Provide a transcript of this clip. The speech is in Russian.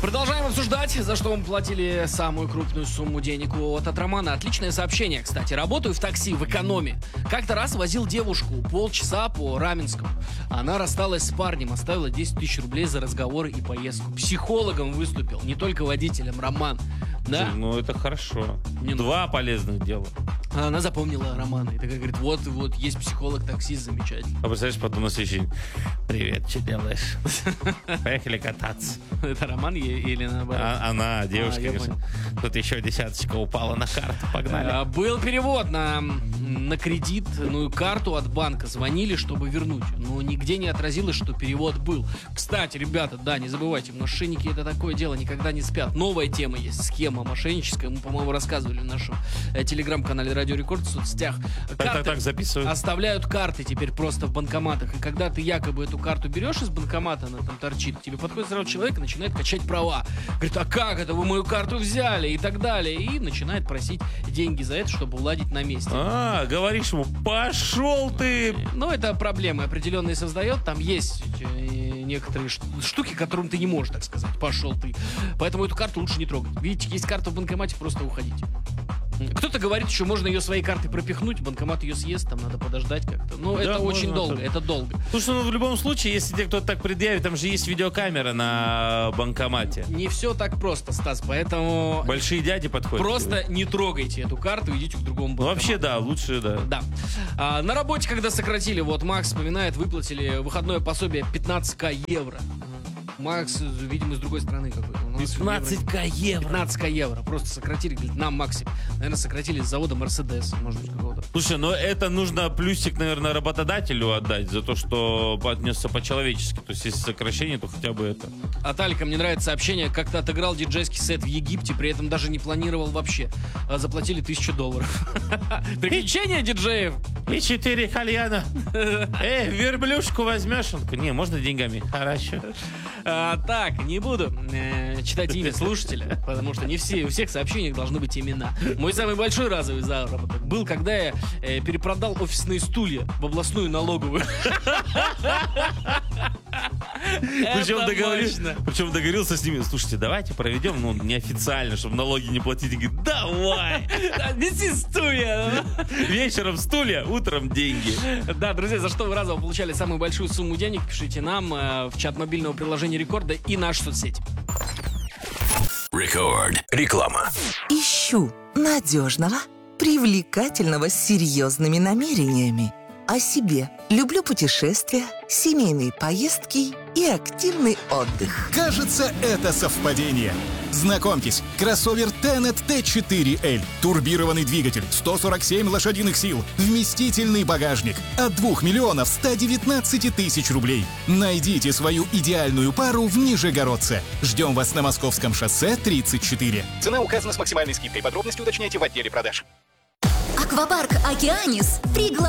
Продолжаем обсуждать, за что мы платили самую крупную сумму денег. Вот от Романа отличное сообщение, кстати. Работаю в такси в экономе. Как-то раз возил девушку полчаса по Раменскому. Она рассталась с парнем, оставила 10 тысяч рублей за разговоры и поездку. Психологом выступил, не только водителем. Роман. Да? Ну, это хорошо. Не, ну... Два полезных дела. Она запомнила Романа и такая говорит, вот есть психолог-таксист замечательный. А представляешь, потом на следующий день: привет, что делаешь? Поехали кататься. Это Роман или наоборот? Она, девушка, конечно. Тут еще десяточка упала на карту, погнали. Был перевод на кредитную карту от банка. Звонили, чтобы вернуть. Но нигде не отразилось, что перевод был. Кстати, ребята, да, не забывайте, мошенники — это такое дело, никогда не спят. Новая тема есть, схема мошенническая. Мы, по-моему, рассказывали в нашем телеграм-канале Радио Рекорд в соцсетях. Так, записывают. Оставляют карты теперь просто в банкоматах. И когда ты якобы эту карту берешь из банкомата, она там торчит, тебе подходит сразу человек и начинает качать права. Говорит, а как это вы мою карту взяли? И так далее. И начинает просить деньги за это, чтобы уладить на месте. Говоришь ему, пошел ты! Ну, это проблемы определенные создает. Там есть некоторые штуки, которым ты не можешь, так сказать, пошел ты. Поэтому эту карту лучше не трогать. Видите, есть карта в банкомате, просто уходите. Кто-то говорит, что можно ее своей картой пропихнуть, банкомат ее съест, там надо подождать как-то. Но да, это очень долго, это долго. Слушай, ну в любом случае, если тебе кто-то так предъявит, там же есть видеокамера на банкомате. Не все так просто, Стас, поэтому... Большие дяди подходят. Просто не трогайте эту карту, идите к другому банкомату. Вообще, да, лучше, да. Да. На работе, когда сократили, вот Макс вспоминает, выплатили выходное пособие 15к евро. Макс, видимо, с другой стороны какой-то. 15к евро. 15к евро. Просто сократили, говорит, нам максимум. Наверное, сократили с завода Мерседес, может быть, какого-то. Слушай, но это нужно плюсик, наверное, работодателю отдать за то, что отнесся по-человечески. То есть, если сокращение, то хотя бы это. От Алика мне нравится сообщение, как-то отыграл диджейский сет в Египте, при этом даже не планировал вообще. Заплатили $1000. Приключения диджеев. И 4 кальяна. Верблюшку возьмешь? Он такой, не, можно деньгами? Хорошо. Так, не буду читать имя слушателя, потому что не все, у всех сообщениях должны быть имена. Мой самый большой разовый заработок был, когда я перепродал офисные стулья в областную налоговую. Причем договорился с ними, слушайте, давайте проведем, ну, неофициально, чтобы налоги не платить. И говорит, давай! Неси стулья! Вечером стулья, утром деньги. Да, друзья, за что вы разово получали самую большую сумму денег, пишите нам в чат мобильного приложения Рекорда и нашу соцсеть. Рекорд. Реклама. Ищу надежного, привлекательного, с серьезными намерениями. О себе. Люблю путешествия, семейные поездки и активный отдых. Кажется, это совпадение. Знакомьтесь, кроссовер Tenet T4L. Турбированный двигатель, 147 лошадиных сил, вместительный багажник. От 2 миллионов 119 тысяч рублей. Найдите свою идеальную пару в Нижегородце. Ждем вас на Московском шоссе 34. Цена указана с максимальной скидкой. Подробности уточняйте в отделе продаж. Аквапарк «Океанис» приглашает